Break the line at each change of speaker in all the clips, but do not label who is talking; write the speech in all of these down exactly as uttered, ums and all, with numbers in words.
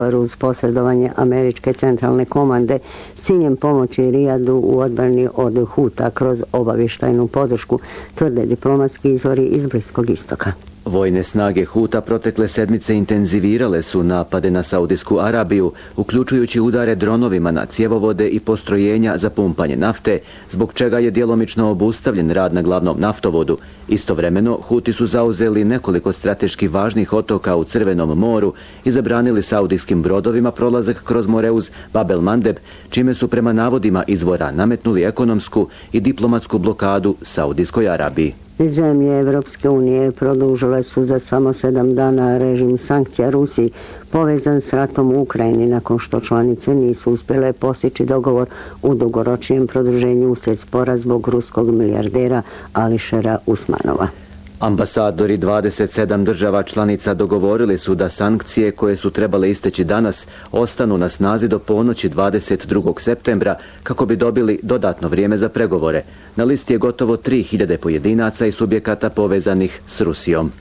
uz posredovanje američke centralne komande s ciljem pomoći Rijadu u odbrani od Huta kroz obavještajnu podršku, tvrde diplomatski izvori iz Bliskog istoka.
Vojne snage Huta protekle sedmice intenzivirale su napade na Saudijsku Arabiju, uključujući udare dronovima na cjevovode i postrojenja za pumpanje nafte, zbog čega je djelomično obustavljen rad na glavnom naftovodu. Istovremeno, Huti su zauzeli nekoliko strateški važnih otoka u Crvenom moru i zabranili saudijskim brodovima prolazak kroz more uz Bab el Mandeb, čime su prema navodima izvora nametnuli ekonomsku i diplomatsku blokadu Saudijskoj Arabiji.
Zemlje Evropske unije produžile su za samo sedam dana režim sankcija Rusiji povezan s ratom u Ukrajini nakon što članice nisu uspjele postići dogovor u dugoročnijem produženju uslijed spora zbog ruskog milijardera Ališera Usmanova.
Ambasadori dvadeset sedam država članica dogovorili su da sankcije koje su trebale isteći danas ostanu na snazi do ponoći dvadeset drugog septembra kako bi dobili dodatno vrijeme za pregovore. Na listi je gotovo tri hiljade pojedinaca i subjekata povezanih s Rusijom.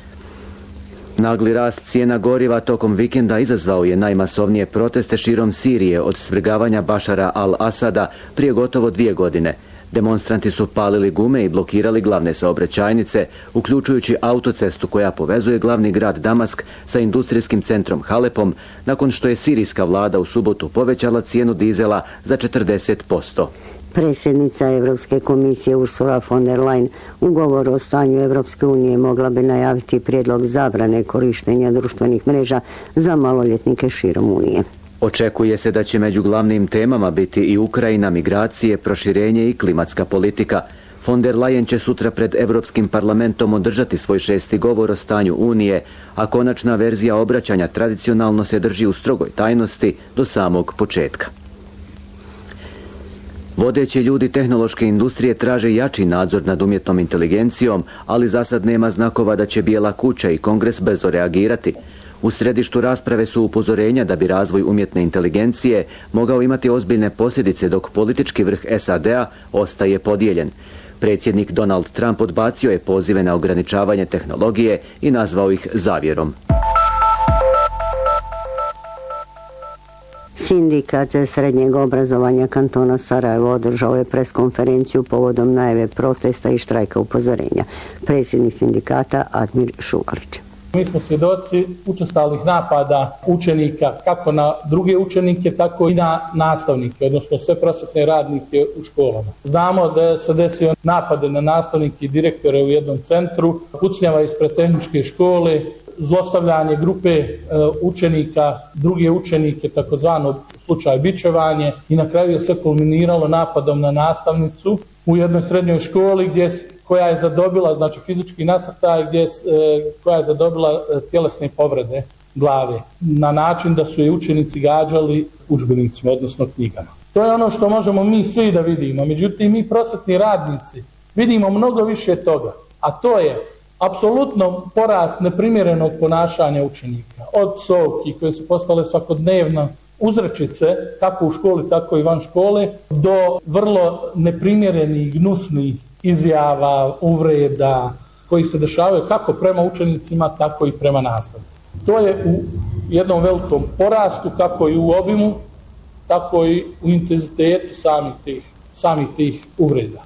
Nagli rast cijena goriva tokom vikenda izazvao je najmasovnije proteste širom Sirije od svrgavanja Bašara al-Asada prije gotovo dvije godine. Demonstranti su palili gume i blokirali glavne saobraćajnice, uključujući autocestu koja povezuje glavni grad Damask sa industrijskim centrom Halepom, nakon što je sirijska vlada u subotu povećala cijenu dizela za četrdeset posto.
Predsjednica Evropske komisije Ursula von der Leyen u govoru o stanju Evropske unije mogla bi najaviti prijedlog zabrane korištenja društvenih mreža za maloljetnike širom Unije.
Očekuje se da će među glavnim temama biti i Ukrajina, migracije, proširenje i klimatska politika. Von der Leyen će sutra pred Europskim parlamentom održati svoj šesti govor o stanju Unije, a konačna verzija obraćanja tradicionalno se drži u strogoj tajnosti do samog početka. Vodeći ljudi tehnološke industrije traže jači nadzor nad umjetnom inteligencijom, ali za sad nema znakova da će Bijela kuća i Kongres brzo reagirati. U središtu rasprave su upozorenja da bi razvoj umjetne inteligencije mogao imati ozbiljne posljedice dok politički vrh S A D-a ostaje podijeljen. Predsjednik Donald Trump odbacio je pozive na ograničavanje tehnologije i nazvao ih zavjerom.
Sindikat srednjeg obrazovanja kantona Sarajevo održao je preskonferenciju povodom najave protesta i štrajka upozorenja. Predsjednik sindikata Admir Šuvalić.
Mi smo svjedoci učestalih napada učenika, kako na druge učenike, tako i na nastavnike, odnosno sve prosvjetne radnike u školama. Znamo da se desio napade na nastavnike i direktore u jednom centru, pucnjava ispred tehničke škole, zlostavljanje grupe učenika, druge učenike, takozvano slučaj bičevanje, i na kraju je sve kulminiralo napadom na nastavnicu u jednoj srednjoj školi gdje koja je zadobila, znači fizički nasrtaj, gdje, koja je zadobila tjelesne povrede glave, na način da su je učenici gađali udžbenicima, odnosno knjigama. To je ono što možemo mi svi da vidimo, međutim mi prosvetni radnici vidimo mnogo više toga, a to je apsolutno porast neprimjerenog ponašanja učenika, od psovki koje su postale svakodnevno uzrečice, kako u školi, tako i van škole, do vrlo neprimjerenih, gnusnih izjava, uvreda koji se dešavaju kako prema učenicima, tako i prema nastavnicima. To je u jednom velikom porastu, kako i u obimu, tako i u intenzitetu samih tih, samih tih uvreda.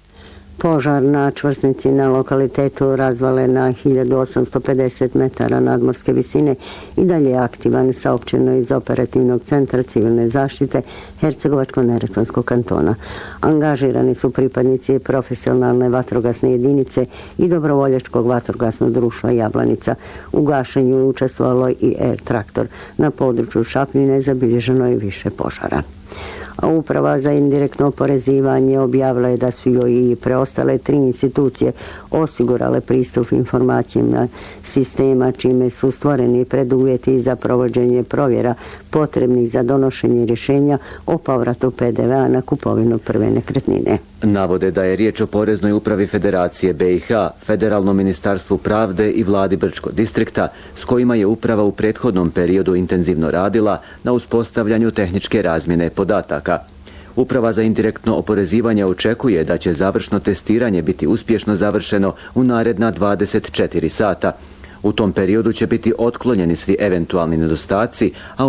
Požar na čvrsnici na lokalitetu razvale na hiljadu osamsto pedeset metara nadmorske visine i dalje je aktivan, saopćeno iz operativnog centra civilne zaštite Hercegovačko-neretvanskog kantona. Angažirani su pripadnici profesionalne vatrogasne jedinice i dobrovoljačkog vatrogasnog društva Jablanica. U gašenju je učestvovalo i Air Traktor. Na području Šapljine zabilježeno je više požara. A Uprava za indirektno oporezivanje objavila je da su joj i preostale tri institucije osigurale pristup informacijama sistema, čime su stvoreni preduvjeti za provođenje provjera potrebnih za donošenje rješenja o povratu P D V-a na kupovinu prve nekretnine.
Navode da je riječ o Poreznoj upravi Federacije B i H, Federalnom ministarstvu pravde i vladi Brčkog distrikta, s kojima je uprava u prethodnom periodu intenzivno radila na uspostavljanju tehničke razmjene podataka. Uprava za indirektno oporezivanje očekuje da će završno testiranje biti uspješno završeno u naredna dvadeset četiri sata. U tom periodu će biti otklonjeni svi eventualni nedostaci, a